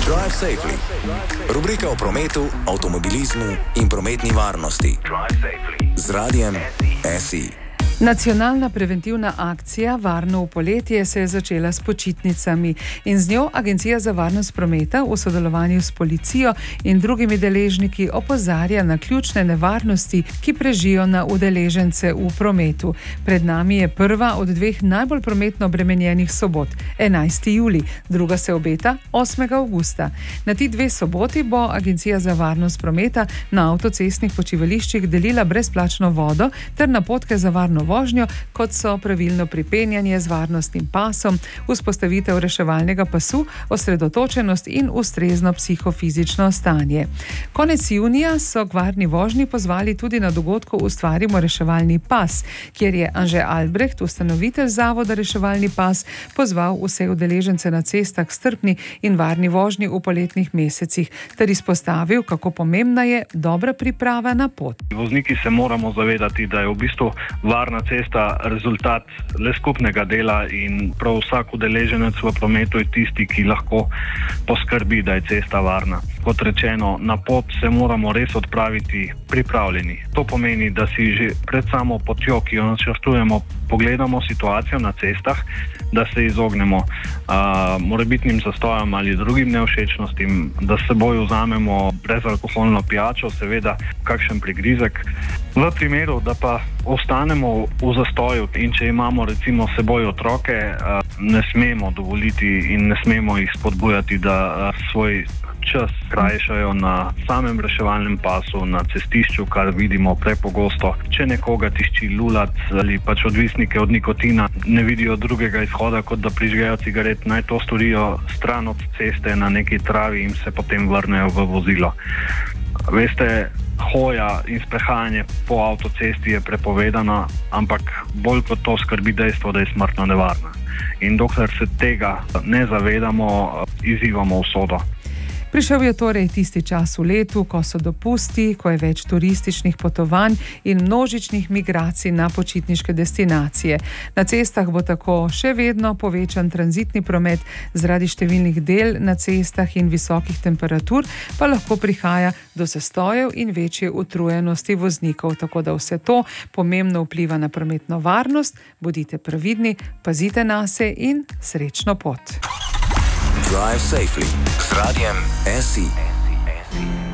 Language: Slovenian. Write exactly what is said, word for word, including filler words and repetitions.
Drive safely. Rubrika o prometu, avtomobilizmu in prometni varnosti. Z radijem S I. Nacionalna preventivna akcija Varno v poletje se je začela s počitnicami in z njo Agencija za varnost prometa v sodelovanju s policijo in drugimi deležniki opozarja na ključne nevarnosti, ki prežijo na udeležence v prometu. Pred nami je prva od dveh najbolj prometno obremenjenih sobot, enajsti julij, druga se obeta osmega avgusta. Na ti dve soboti bo Agencija za varnost prometa na avtocestnih počivališčih delila brezplačno vodo ter napotke za varno vožnjo, kot so pravilno pripenjanje z varnostnim pasom, vzpostavitev reševalnega pasu, osredotočenost in ustrezno psihofizično stanje. Konec junija so k varni vožnji pozvali tudi na dogodku Ustvarimo reševalni pas, kjer je Anže Albrecht, ustanovitelj zavoda Reševalni pas, pozval vse udeležence na cestah k strpni in varni vožnji v poletnih mesecih, ter izpostavil, kako pomembna je dobra priprava na pot. Vozniki se moramo zavedati, da je v bistvu varna cesta rezultat le skupnega dela in prav vsak udeleženec v prometu je tisti, ki lahko poskrbi, da je cesta varna. Kot rečeno, na pot se moramo res odpraviti pripravljeni. To pomeni, da si že pred samo potjo, ki jo načrtujemo, pogledamo situacijo na cestah, da se izognemo uh, morebitnim zastojem ali drugim nevšečnostim, da s seboj vzamemo brezalkoholno pijačo, seveda kakšen prigrizek. V primeru, da pa ostanemo v zastoju in če imamo recimo s seboj otroke, uh, ne smemo dovoliti in ne smemo jih spodbujati, da uh, svoj čas krajšajo na samem reševalnem pasu, na cestišču, kar vidimo prepogosto. Če nekoga tišči lulat ali pač odvisnike od nikotina, ne vidijo drugega izhoda, kot da prižgejo cigaret, naj to storijo stran od ceste na neki travi in se potem vrnejo v vozilo. Veste, hoja in sprehajanje po avtocesti je prepovedana, ampak bolj kot to skrbi dejstvo, da je smrtno nevarna. In dokler se tega ne zavedamo, izzivamo usodo. Prišel je torej tisti čas v letu, ko so dopusti, ko je več turističnih potovanj in množičnih migracij na počitniške destinacije. Na cestah bo tako še vedno povečan tranzitni promet, zaradi številnih del na cestah in visokih temperatur pa lahko prihaja do zastojev in večje utrujenosti voznikov. Tako da vse to pomembno vpliva na prometno varnost. Bodite previdni, pazite nase in srečno pot. Drive safely. Z radijem S I.